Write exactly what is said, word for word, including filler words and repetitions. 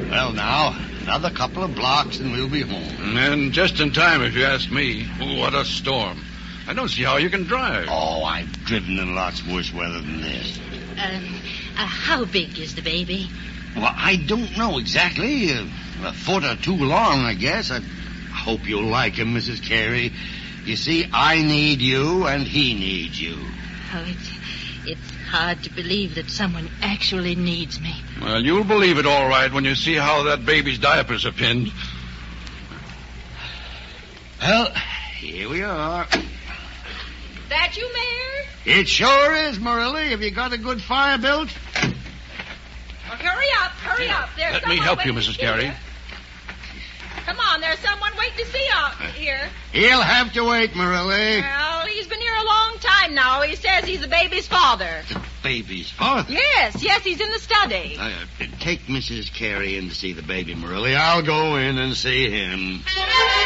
Well, now, another couple of blocks and we'll be home. And just in time, if you ask me. What a storm. I don't see how you can drive. Oh, I've driven in lots worse weather than this. Um, uh, how big is the baby? Well, I don't know exactly. Uh, a foot or two long, I guess. I hope you'll like him, Missus Carey. You see, I need you and he needs you. Oh, it's, it's hard to believe that someone actually needs me. Well, you'll believe it all right when you see how that baby's diapers are pinned. Well, here we are. That you, Mayor? It sure is, Morelli. Have you got a good fire built? Well, hurry up, hurry up. There's Let me help you, Missus Carey. Come on, there's someone waiting to see you out here. He'll have to wait, Morelli. Well, he's been here a long time now. He says he's the baby's father. The baby's father? Yes, yes, he's in the study. Uh, take Missus Carey in to see the baby, Morelli. I'll go in and see him.